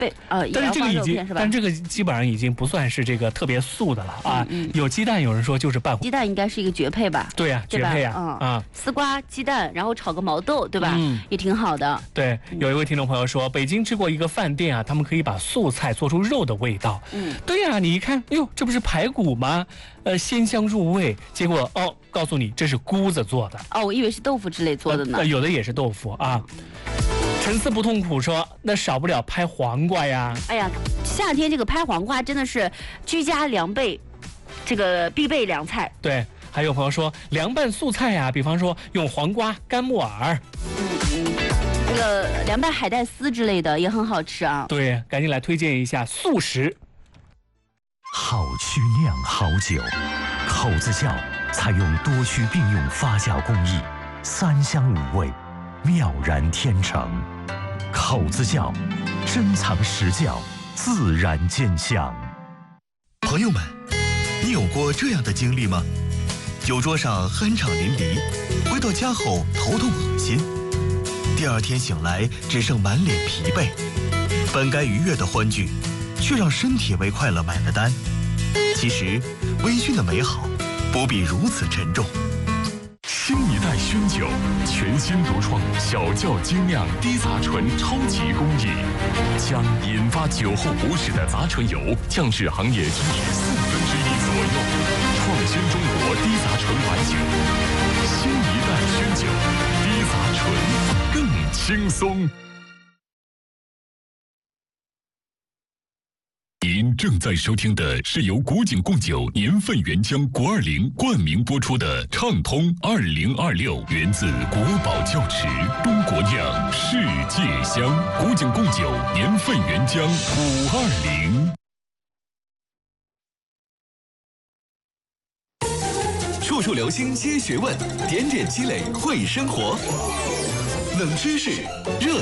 但是这个已经，但这个基本上已经不算是这个特别素的了啊。有鸡蛋，有人说就是拌。 鸡蛋应该是一个绝配吧？ 对呀，绝配呀， 丝瓜、鸡蛋，然后炒个毛豆，对吧？也挺好的。 对，有一位听众朋友说，北京吃过一个饭店啊，他们可以把素菜做出肉的味道。对呀，你一看，哎呦，这不是排骨吗？鲜香入味。结果告诉你这是菇子做的。 我以为是豆腐之类做的呢。 有的也是豆腐啊。陈思不痛苦说，那少不了拍黄瓜呀。 哎呀，夏天这个拍黄瓜真的是居家凉备，这个必备凉菜。 对，还有朋友说凉拌素菜呀，比方说用黄瓜、干木耳。 那个凉拌海带丝之类的也很好吃啊。 对，赶紧来推荐一下素食。 好曲酿好酒，口子窖采用多区并用发酵工艺，3香5味，妙然天成。口子窖，珍藏实窖，自然见香。 朋友们，你有过这样的经历吗？酒桌上酣畅淋漓，回到家后头痛恶心，第二天醒来只剩满脸疲惫，本该愉悦的欢聚，却让身体为快乐买了单。其实，微醺的美好不必如此沉重。 新一代熏酒，全新独创小窖精酿低杂醇超级工艺，将引发酒后不适的杂醇油降至行业均值1/4左右，创新中国低杂醇白酒。新一代熏酒，低杂醇更轻松。您正在收听的是由古井贡酒年份原浆国20冠名播出的畅通2026，源自国宝窖池，中国酿，世界香。古井贡酒年份原浆520。 处处留心接学问，点点积累会生活，冷知识，热